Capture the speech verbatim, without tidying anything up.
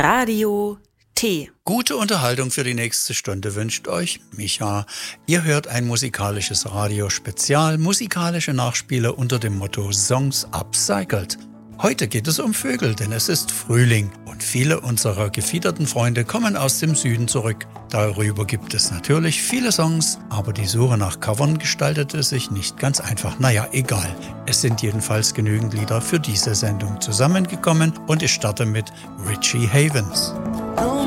Radio T. Gute Unterhaltung für die nächste Stunde wünscht euch Micha. Ihr hört ein musikalisches Radio-Spezial, musikalische Nachspiele unter dem Motto Songs Upcycled. Heute geht es um Vögel, denn es ist Frühling und viele unserer gefiederten Freunde kommen aus dem Süden zurück. Darüber gibt es natürlich viele Songs, aber die Suche nach Covern gestaltete sich nicht ganz einfach. Naja, egal. Es sind jedenfalls genügend Lieder für diese Sendung zusammengekommen und ich starte mit Richie Havens.